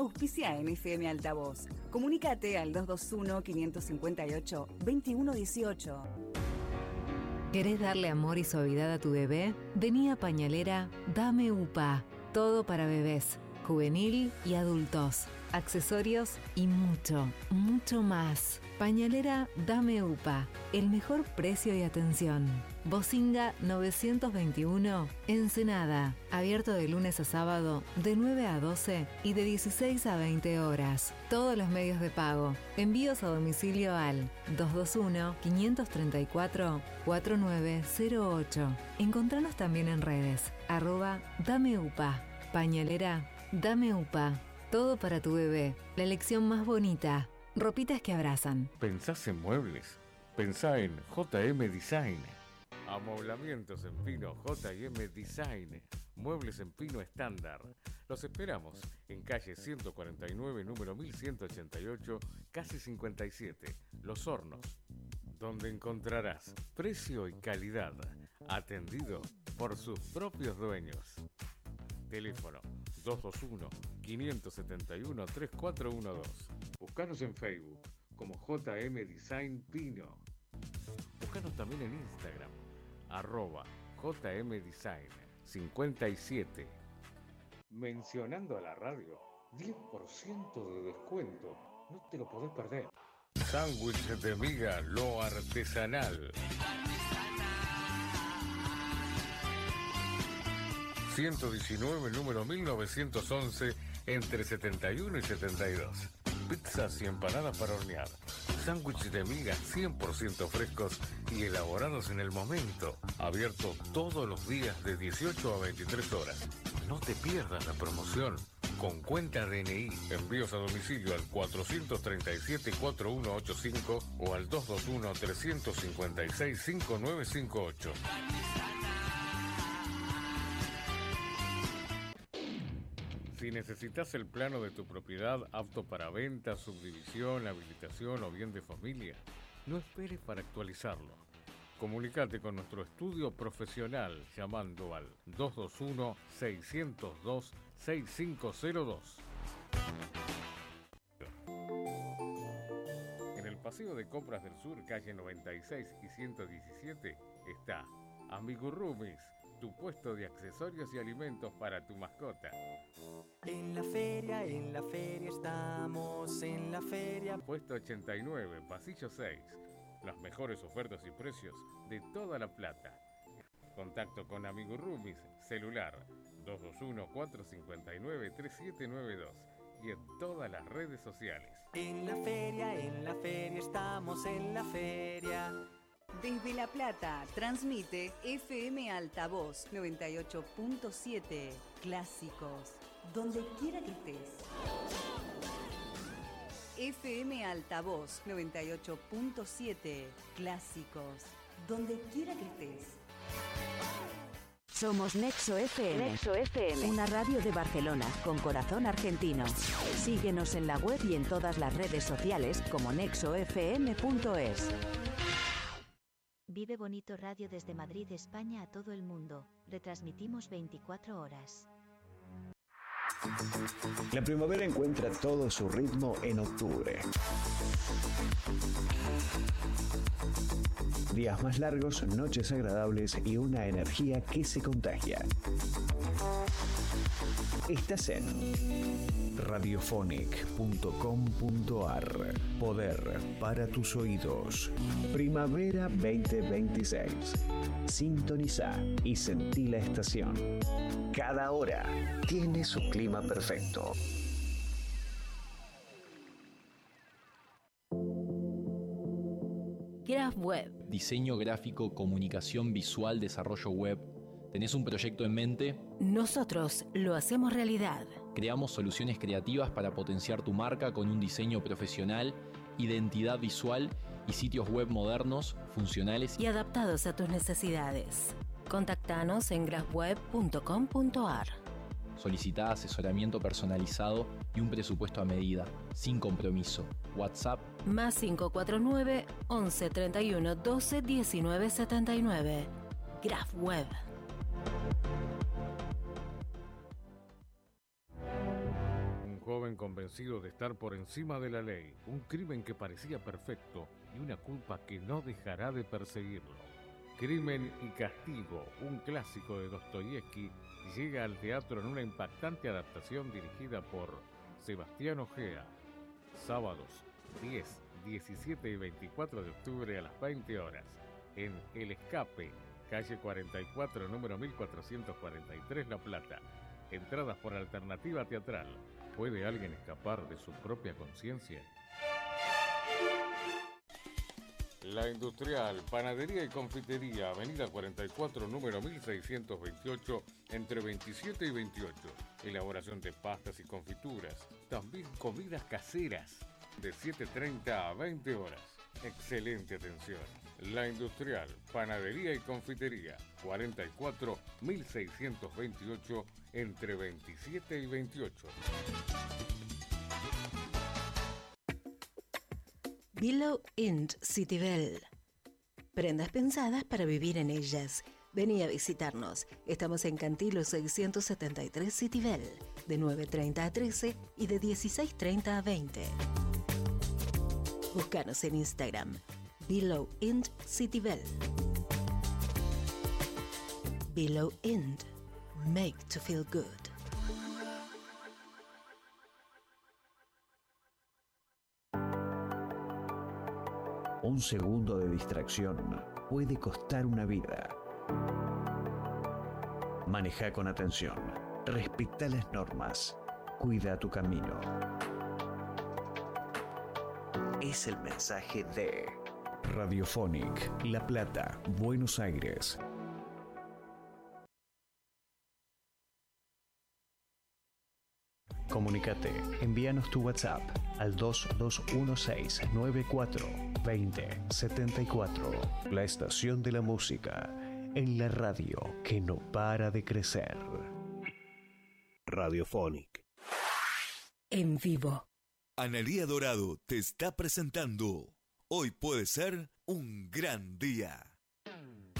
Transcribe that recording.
Auspicia en FM Altavoz. Comunícate al 221-558-2118. ¿Querés darle amor y suavidad a tu bebé? Vení a Pañalera Dame UPA. Todo para bebés, juvenil y adultos. Accesorios y mucho, mucho más. Pañalera Dame UPA. El mejor precio y atención. Bocinga 921, Ensenada. Abierto de lunes a sábado, de 9 a 12 y de 16 a 20 horas. Todos los medios de pago. Envíos a domicilio al 221-534-4908. Encontranos también en redes. @DameUPA. Pañalera Dame UPA. Todo para tu bebé. La elección más bonita. Ropitas que abrazan. ¿Pensás en muebles? Pensá en JM Design. Amoblamientos en pino JM Design. Muebles en pino estándar. Los esperamos en calle 149, número 1188, casi 57, Los Hornos, donde encontrarás precio y calidad, atendido por sus propios dueños. Teléfono 221-571-3412. Buscanos en Facebook como JM Design Pino. Buscanos también en Instagram, @JM Design 57. Mencionando a la radio, 10% de descuento. No te lo podés perder. Sándwich de miga, lo artesanal. 119, número 1911, entre 71 y 72. Pizzas y empanadas para hornear. Sándwiches de miga 100% frescos y elaborados en el momento. Abierto todos los días de 18 a 23 horas. No te pierdas la promoción. Con cuenta DNI. Envíos a domicilio al 437-4185 o al 221-356-5958. Si necesitas el plano de tu propiedad apto para venta, subdivisión, habilitación o bien de familia, no esperes para actualizarlo. Comunicate con nuestro estudio profesional llamando al 221-602-6502. En el Paseo de Compras del Sur, calle 96 y 117, está Amigurumis, tu puesto de accesorios y alimentos para tu mascota. En la feria estamos, en la feria. Puesto 89, pasillo 6. Las mejores ofertas y precios de toda La Plata. Contacto con Amigurumis, celular 221-459-3792 y en todas las redes sociales. En la feria estamos, en la feria. Desde La Plata, transmite FM Altavoz 98.7, Clásicos, donde quiera que estés. FM Altavoz 98.7, Clásicos, donde quiera que estés. Somos Nexo FM. Nexo FM. Una radio de Barcelona con corazón argentino. Síguenos en la web y en todas las redes sociales como nexofm.es. Vive Bonito Radio desde Madrid, España, a todo el mundo. Retransmitimos 24 horas. La primavera encuentra todo su ritmo en octubre. Días más largos, noches agradables y una energía que se contagia. Estás en radiophonic.com.ar. Poder para tus oídos. Primavera 2026. Sintoniza y sentí la estación. Cada hora tiene su clima perfecto. Graph Web. Diseño gráfico, comunicación visual, desarrollo web. ¿Tenés un proyecto en mente? Nosotros lo hacemos realidad. Creamos soluciones creativas para potenciar tu marca con un diseño profesional, identidad visual y sitios web modernos, funcionales y adaptados a tus necesidades. Contactanos en graphweb.com.ar. Solicitá asesoramiento personalizado y un presupuesto a medida, sin compromiso. WhatsApp más 549 11 31 12 19 79. Graph Web. Un joven convencido de estar por encima de la ley, un crimen que parecía perfecto y una culpa que no dejará de perseguirlo. Crimen y Castigo, un clásico de Dostoyevsky, llega al teatro en una impactante adaptación dirigida por Sebastián Ojea. Sábados 10, 17 y 24 de octubre a las 20 horas, en El Escape, calle 44, número 1443, La Plata. Entradas por alternativa teatral. ¿Puede alguien escapar de su propia conciencia? La Industrial, Panadería y Confitería, Avenida 44, número 1628, entre 27 y 28. Elaboración de pastas y confituras. También comidas caseras, de 7:30 a 20 horas. Excelente atención. La Industrial, Panadería y Confitería, 44 1628, entre 27 y 28. Below Int Citibel. Prendas pensadas para vivir en ellas. Vení a visitarnos. Estamos en Cantilo 673 Citibel, de 9:30 a 13 y de 16:30 a 20. Búscanos en Instagram, Below Int Citibel. Below Int, make to feel good. Un segundo de distracción puede costar una vida. Maneja con atención, respeta las normas, cuida tu camino. Es el mensaje de Radiophonic, La Plata, Buenos Aires. Comunícate, envíanos tu WhatsApp al 2216942074. La estación de la música en la radio que no para de crecer. Radiophonic. En vivo. Analía Dorado te está presentando Hoy puede ser un gran día.